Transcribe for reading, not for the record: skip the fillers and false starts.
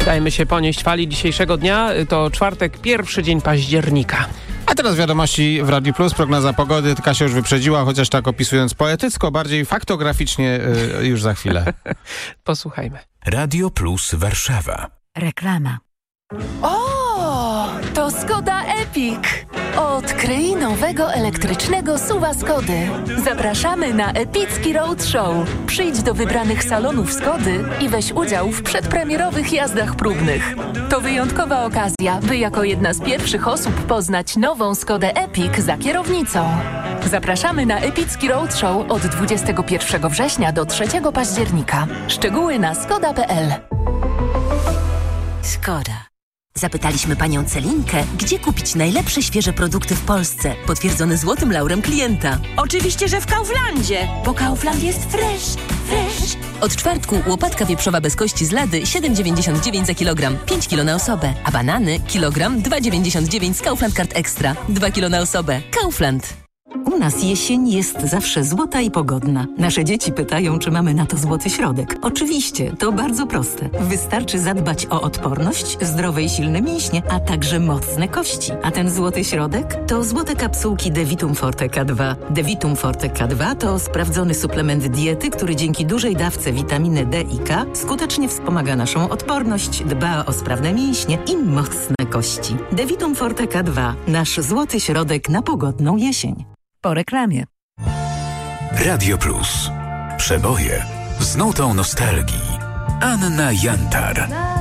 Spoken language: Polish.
Dajmy się ponieść fali dzisiejszego dnia. To czwartek, pierwszy dzień października. A teraz wiadomości w Radiu Plus. Prognoza pogody. Kasia już wyprzedziła, chociaż tak opisując poetycko, bardziej faktograficznie już za chwilę. Posłuchajmy. Radio Plus Warszawa. Reklama. O, to Skoda Epic. Odkryj nowego elektrycznego SUV-a Skody. Zapraszamy na epicki roadshow. Przyjdź do wybranych salonów Skody i weź udział w przedpremierowych jazdach próbnych. To wyjątkowa okazja, by jako jedna z pierwszych osób poznać nową Skodę Epic za kierownicą. Zapraszamy na epicki roadshow od 21 września do 3 października. Szczegóły na skoda.pl. Skoda. Zapytaliśmy panią Celinkę, gdzie kupić najlepsze świeże produkty w Polsce, potwierdzone złotym laurem klienta. Oczywiście, że w Kauflandzie, bo Kaufland jest fresh. Od czwartku łopatka wieprzowa bez kości z lady 7,99 za kilogram, 5 kg na osobę, a banany kilogram 2,99 z Kaufland Card Extra, 2 kg na osobę. Kaufland. U nas jesień jest zawsze złota i pogodna. Nasze dzieci pytają, czy mamy na to złoty środek. Oczywiście, to bardzo proste. Wystarczy zadbać o odporność, zdrowe i silne mięśnie, a także mocne kości. A ten złoty środek to złote kapsułki Devitum Forte K2. Devitum Forte K2 to sprawdzony suplement diety, który dzięki dużej dawce witaminy D i K skutecznie wspomaga naszą odporność, dba o sprawne mięśnie i mocne kości. Devitum Forte K2. Nasz złoty środek na pogodną jesień. Po reklamie. Radio Plus. Przeboje z nutą nostalgii. Anna Jantar.